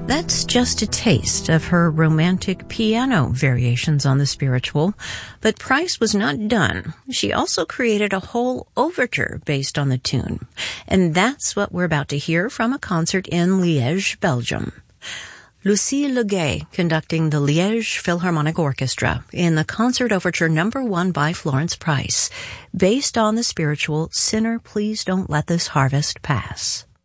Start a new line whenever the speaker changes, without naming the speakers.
That's just a taste of her romantic piano variations on the spiritual. But Price was not done. She also created a whole overture based on the tune. And that's what we're about to hear from a concert in Liège, Belgium. Lucie Leguet conducting the Liège Philharmonic Orchestra in the Concert Overture No. 1 by Florence Price, based on the spiritual Sinner, Please Don't Let This Harvest Pass.